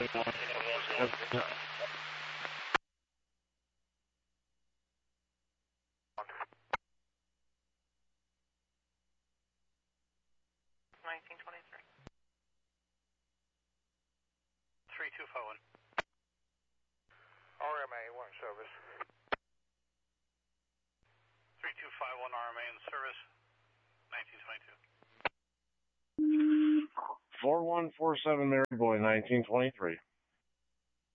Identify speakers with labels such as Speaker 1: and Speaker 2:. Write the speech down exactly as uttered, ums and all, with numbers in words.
Speaker 1: nineteen twenty-three. three two five one.
Speaker 2: R M A one service.
Speaker 1: three two five one R M A in service, nineteen twenty-two.
Speaker 3: four one four seven Mary Boy, nineteen twenty-three.